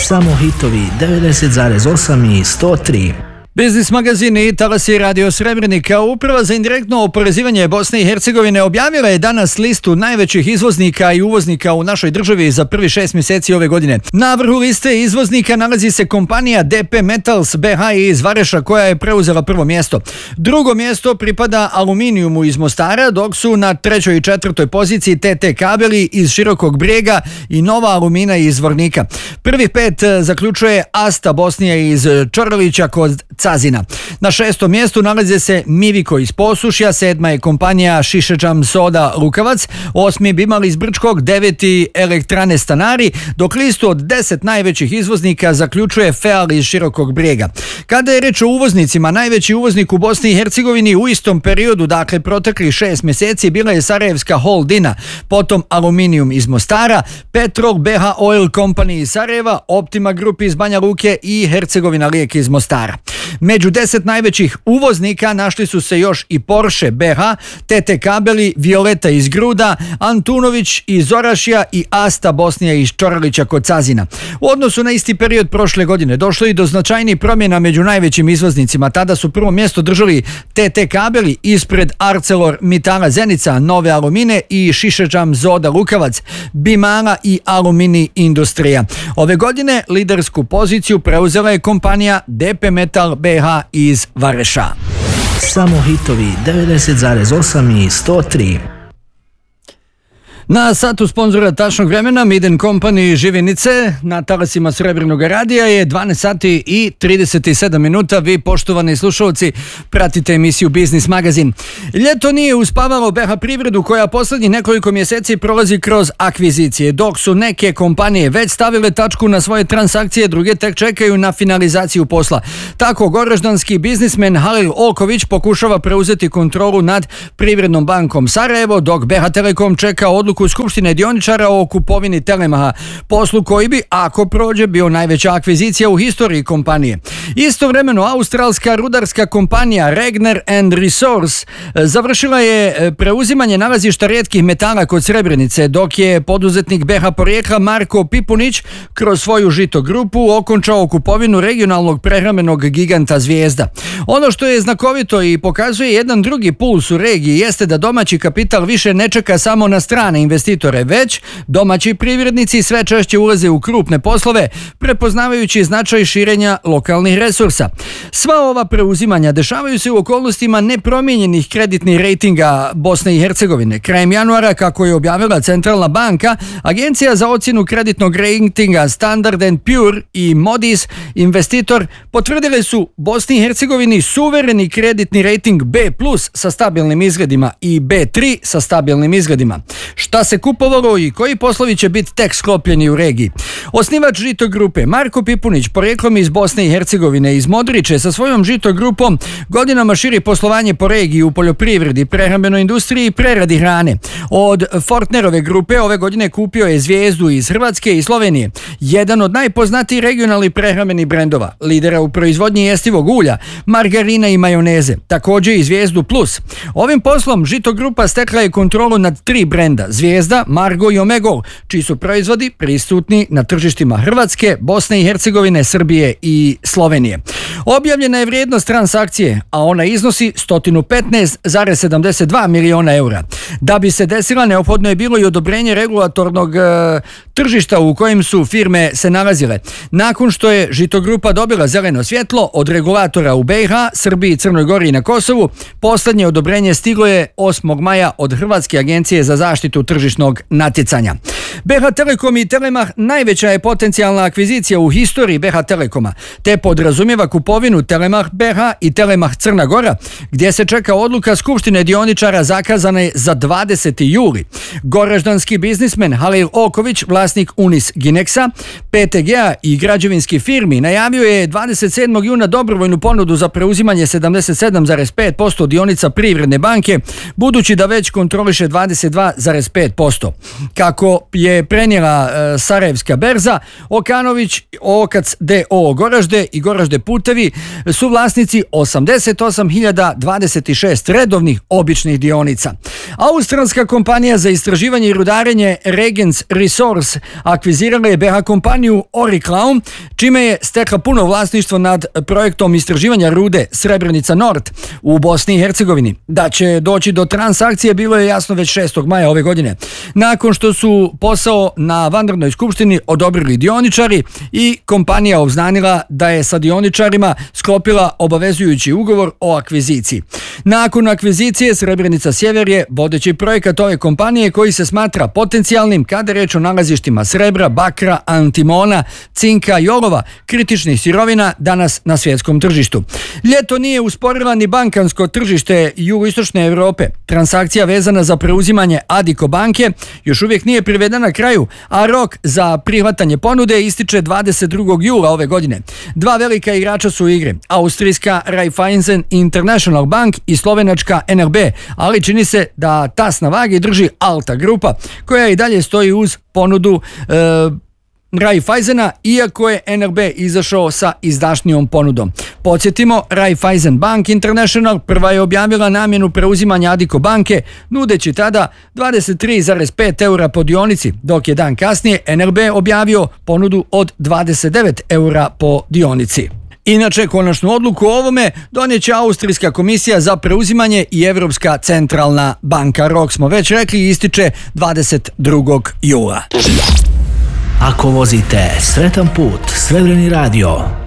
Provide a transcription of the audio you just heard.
Samo hitovi 90,8 i 103. Biznis magazin i talasi Radio Srebrenika. Uprava za indirektno oporezivanje Bosne i Hercegovine objavila je danas listu najvećih izvoznika i uvoznika u našoj državi za prvi 6 mjeseci ove godine. Na vrhu liste izvoznika nalazi se kompanija DP Metals BH iz Vareša koja je preuzela prvo mjesto. Drugo mjesto pripada Aluminijumu iz Mostara, dok su na 3. i 4. poziciji TT Kabeli iz Širokog Brijega i Nova Alumina iz Vornika. Prvih 5 zaključuje Asta Bosnija iz Čorlića kod Cazina. Na 6. mjestu nalaze se Miviko iz Posušja, 7. je kompanija Šišeđam Soda Lukavac, 8. Bimal iz Brčkog, 9. Elektrane Stanari, dok listu od 10 najvećih izvoznika zaključuje Feal iz Širokog Brijega. Kada je reč o uvoznicima, najveći uvoznik u Bosni i Hercegovini u istom periodu, dakle proteklih 6 mjeseci, bila je Sarajevska Holdina, potom Aluminijum iz Mostara, Petrol BH Oil Company iz Sarajeva, Optima Group iz Banja Luke i Hercegovina Lijek iz Mostara. Među 10 najvećih uvoznika našli su se još i Porsche BH, TT Kabeli, Violeta iz Gruda, Antunović iz Orašja i Asta Bosnija iz Čorlića kod Cazina. U odnosu na isti period prošle godine došlo i do značajnih promjena među najvećim izvoznicima. Tada su prvo mjesto držali TT Kabeli ispred Arcelor Mitala Zenica, Nove Alumine i Šišeđam Zoda Lukavac, Bimala i Alumini Industrija. Ove godine lidersku poziciju preuzela je kompanija DP Metal BH iz Vareša. Samo hitovi 90,8 i 103. Na satu sponzora tačnog vremena Miden Company Živinice na talasima Srebrnog radija je 12 sati i 37 minuta. Vi, poštovani slušalci, pratite emisiju Biznis magazin. Ljeto nije uspavalo BH privredu koja posljednjih nekoliko mjeseci prolazi kroz akvizicije. Dok su neke kompanije već stavile tačku na svoje transakcije, druge tek čekaju na finalizaciju posla. Tako goraždanski biznismen Halil Olković pokušava preuzeti kontrolu nad Privrednom bankom Sarajevo, dok BH Telekom čeka odluku Skupštine dioničara o kupovini Telemaha, poslu koji bi, ako prođe, bio najveća akvizicija u historiji kompanije. Istovremeno, australska rudarska kompanija Regner and Resource završila je preuzimanje nalazišta rijetkih metala kod Srebrenice, dok je poduzetnik BH porijekla Marko Pipunić kroz svoju Žito grupu okončao kupovinu regionalnog prehrambenog giganta Zvijezda. Ono što je znakovito i pokazuje jedan drugi puls u regiji jeste da domaći kapital više ne čeka samo na strane investitore, već domaći privrednici sve češće ulaze u krupne poslove, prepoznavajući značaj širenja lokalnih resursa. Sva ova preuzimanja dešavaju se u okolnostima nepromijenjenih kreditnih rejtinga Bosne i Hercegovine. Krajem januara, kako je objavila Centralna banka, Agencija za ocjenu kreditnog rejtinga Standard & Poor's i Moody's investitor potvrdile su Bosni i Hercegovini suvereni kreditni rejting B+ sa stabilnim izgledima i B3 sa stabilnim izgledima. Šta se kupovalo i koji poslovi će biti tek sklopljeni u regiji? Osnivač Žito grupe Marko Pipunić, porijeklom iz Bosne i Hercegovine iz Modriče, sa svojom Žito grupom godinama širi poslovanje po regiji u poljoprivredi, prehrambenoj industriji i preradi hrane. Od Fortnerove grupe ove godine kupio je Zvijezdu iz Hrvatske i Slovenije, jedan od najpoznatijih regionalnih prehrambenih brendova, lidera u proizvodnji jestivog ulja, margarina i majoneze, također i Zvijezdu Plus. Ovim poslom Žito grupa stekla je kontrolu nad 3 brenda, Zvijezda, Margo i Omegol, čiji su proizvodi prisutni na tržištima Hrvatske, Bosne i Hercegovine, Srbije i Slovenije. Objavljena je vrijednost transakcije, a ona iznosi 115,72 miliona eura. Da bi se desila, neophodno je bilo i odobrenje regulatornog tržišta u kojem su firme se nalazile. Nakon što je Žito grupa dobila zeleno svjetlo od regulatora u BiH, Srbiji, Crnoj Gori i na Kosovu, posljednje odobrenje stiglo je 8. maja od Hrvatske agencije za zaštitu tržišnog natjecanja. BH Telekom i Telemah najveća je potencijalna akvizicija u historiji BH Telekoma, te podrazumijeva kupovinu Telemah BH i Telemah Crna Gora, gdje se čeka odluka Skupštine dioničara zakazane za 20. juli. Goraždanski biznismen Halil Olković, vlasnik Unis Ginexa, PTG-a i građevinski firmi, najavio je 27. juna dobrovoljnu ponudu za preuzimanje 77,5% dionica Privredne banke, budući da već kontroliše 22,5%. Kako je prenijela Sarajevska berza. Okanović, Okac D.O. Goražde i Goražde putevi su vlasnici 88.026 redovnih običnih dionica. Australska kompanija za istraživanje i rudarenje Regens Resource akvizirala je BH kompaniju Oriclaum, čime je stekla puno vlasništvo nad projektom istraživanja rude Srebrenica Nord u Bosni i Hercegovini. Da će doći do transakcije bilo je jasno već 6. maja ove godine, nakon što su posao na vanrednoj skupštini odobrili dioničari i kompanija obznanila da je sa dioničarima sklopila obavezujući ugovor o akviziciji. Nakon akvizicije Srebrenica Sjever je vodeći projekat ove kompanije koji se smatra potencijalnim kada je reč o nalazištima srebra, bakra, antimona, cinka i olova, kritičnih sirovina danas na svjetskom tržištu. Ljeto nije usporila ni bankarsko tržište jugoistočne Europe. Transakcija vezana za preuzimanje Addiko banke još uvijek nije privedena kraju, a rok za prihvatanje ponude ističe 22. jula ove godine. Dva velika igrača su u igri, austrijska Raiffeisen International Bank i slovenačka NRB, ali čini se da tas na vagi drži Alta grupa, koja i dalje stoji uz ponudu Raiffeisena, iako je NRB izašao sa izdašnijom ponudom. Podsjetimo, Raiffeisen Bank International prva je objavila namjenu preuzimanja Addiko banke, nudeći tada 23,5 eura po dionici, dok je dan kasnije NRB objavio ponudu od 29 eura po dionici. Inače, konačnu odluku o ovome donijet će Austrijska komisija za preuzimanje i Europska centralna banka. Rok smo već rekli, ističe 22. jula. Ako vozite sretan put, Srebreni radio.